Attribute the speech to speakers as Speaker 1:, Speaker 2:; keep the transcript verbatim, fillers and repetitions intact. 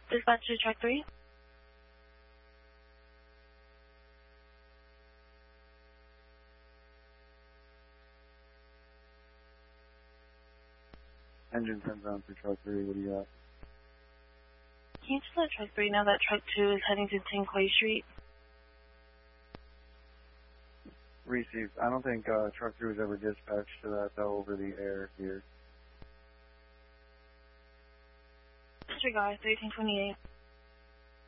Speaker 1: Dispatch to track three.
Speaker 2: Engine turns on for truck three, what do you got?
Speaker 1: Can you just let truck three know that truck two is heading to ten Clay Street?
Speaker 2: Received. I don't think uh, truck three was ever dispatched to that though over the air here.
Speaker 1: Disregard thirteen twenty-eight.